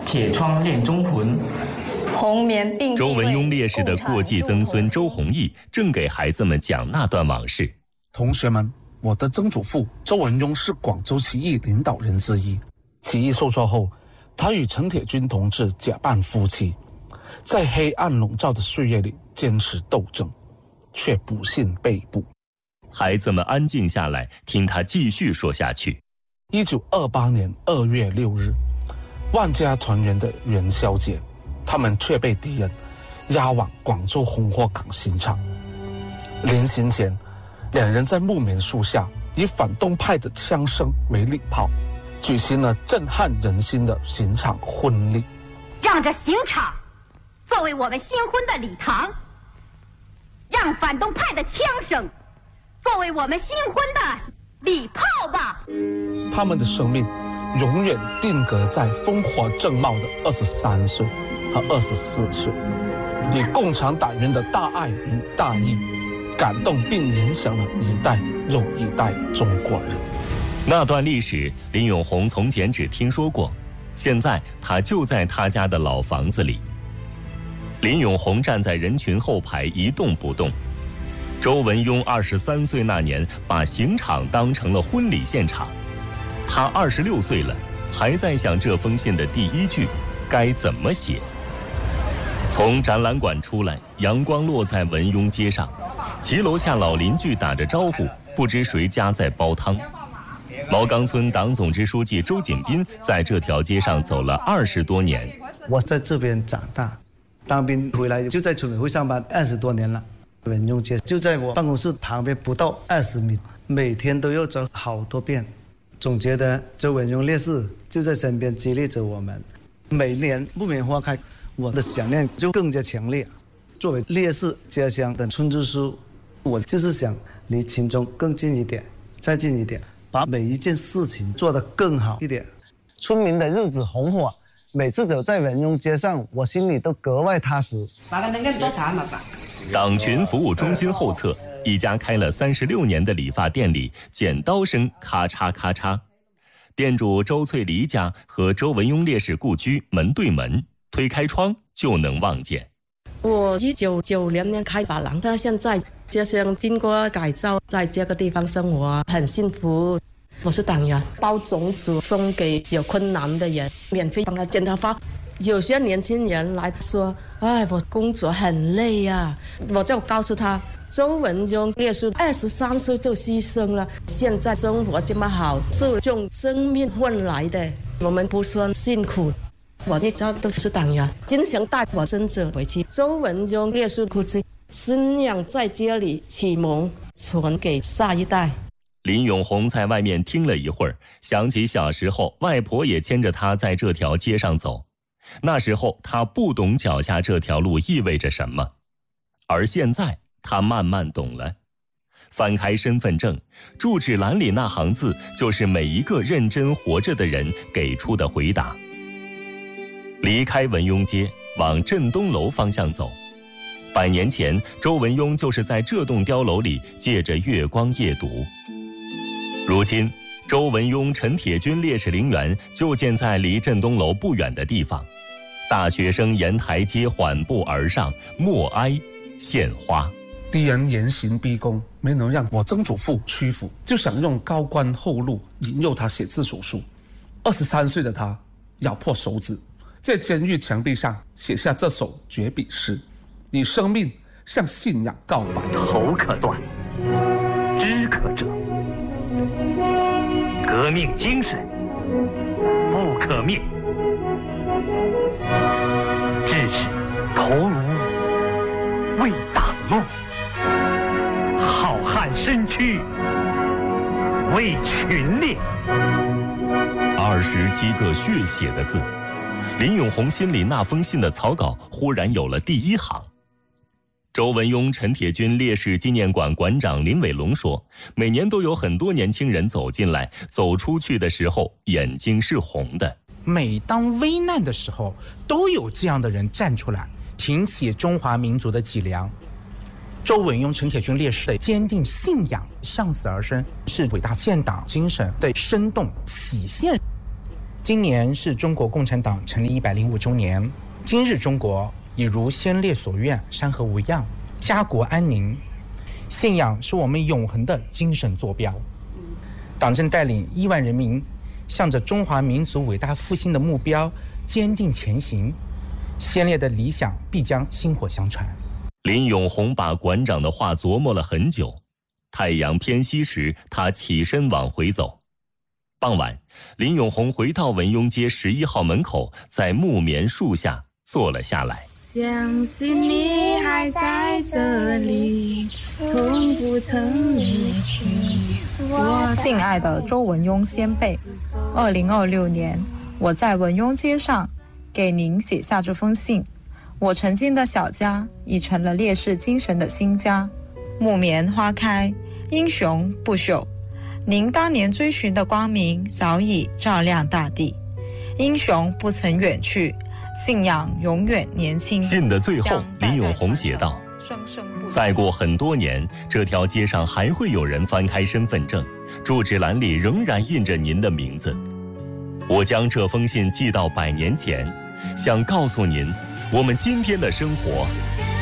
铁窗恋忠魂。 红棉并周文雍烈士的过继曾孙周弘毅正给孩子们讲那段往事。 同学们，我的曾祖父周文雍是广州起义领导人之一。起义受挫后，他与陈铁军同志假扮夫妻，在黑暗笼罩的岁月里坚持斗争，却不幸被捕。 孩子们安静下来，听他继续说下去。 1928年2月6日，万家团圆的元宵节，他们却被敌人押往广州红火港刑场。临行前，两人在木棉树下以反动派的枪声为礼炮，举行了震撼人心的刑场婚礼。 让这刑场作为我们新婚的礼堂，让反动派的枪声作为我们新婚的礼炮吧。 他们的生命永远定格在风华正茂的23岁和24岁，以共产党员的大爱与大义感动并影响了一代又一代中国人。 那段历史，林永红从前只听说过，现在他就在他家的老房子里。林永红站在人群后排一动不动。周文雍23岁那年，把刑场当成了婚礼现场。他26岁了，还在想这封信的第一句该怎么写。从展览馆出来，阳光落在文雍街上，骑楼下老邻居打着招呼，不知谁家在煲汤。毛岗村党总支书记周锦斌在这条街上走了20多年。 我在这边长大，当兵回来就在村委会上班20多年了。文雍街就在我办公室旁边不到20米，每天都要走好多遍。总觉得周文雍烈士就在身边激励着我们。每年木棉花开，我的想念就更加强烈。作为烈士家乡的村支书，我就是想离群众更近一点，再近一点，把每一件事情做得更好一点。村民的日子红火，每次走在文雍街上，我心里都格外踏实。 党群服务中心后侧，一家开了36年的理发店里，剪刀声咔嚓咔嚓。店主周翠梨家和周文雍烈士故居门对门，推开窗就能望见。 我1990年开发廊，到现在家乡经过改造，在这个地方生活很幸福。我是党员，包种子送给有困难的人，免费帮他剪头发。有些年轻人来说，我工作很累啊，我就告诉他，周文雍烈士23岁就牺牲了，现在生活这么好，是用生命换来的，我们不算辛苦。我一直都是党员，经常带我孙子回去周文雍烈士故居，信仰在这里启蒙，传给下一代。 林永红在外面听了一会儿，想起小时候外婆也牵着他在这条街上走，那时候他不懂脚下这条路意味着什么，而现在他慢慢懂了。翻开身份证，住址栏里那行字就是每一个认真活着的人给出的回答。离开文雍街，往镇东楼方向走。100年前，周文雍就是在这栋碉楼里借着月光夜读。如今，周文雍陈铁军烈士陵园就建在离镇东楼不远的地方。大学生沿台阶缓步而上，默哀献花。 敌人严刑逼供，没能让我曾祖父屈服，就想用高官厚禄引诱他写字手术。23岁的他咬破手指，在监狱墙壁上写下这首绝笔诗，以生命向信仰告白。 头可断，肢可折，革命精神不可灭，志士头颅为党梦，好汉身躯为群烈。 27个血写的字，林永红心里那封信的草稿忽然有了第一行。周文雍陈铁军烈士纪念馆馆长林伟龙说，每年都有很多年轻人走进来，走出去的时候眼睛是红的。 每当危难的时候，都有这样的人站出来，挺起中华民族的脊梁。周文雍陈铁军烈士的坚定信仰，向死而生，是伟大建党精神的生动体现。 今年是中国共产党成立105周年，今日中国已如先烈所愿，山河无恙，家国安宁。信仰是我们永恒的精神坐标。党正带领亿万人民向着中华民族伟大复兴的目标坚定前行，先烈的理想必将薪火相传。 林永红把馆长的话琢磨了很久，太阳偏西时，他起身往回走。傍晚，林永红回到文庸街11号门口，在木棉树下坐了下来。 相信你还在这里，从不曾离去。 敬爱的周文庸先辈，2026年，我在文庸街上给您写下这封信。我曾经的小家已成了烈士精神的新家，木棉花开，英雄不朽。您当年追寻的光明早已照亮大地，英雄不曾远去，信仰永远年轻。 信的最后，林永红写道：再过很多年，这条街上还会有人翻开身份证，住址栏里仍然印着您的名字。我将这封信寄到100年前，想告诉您，我们今天的生活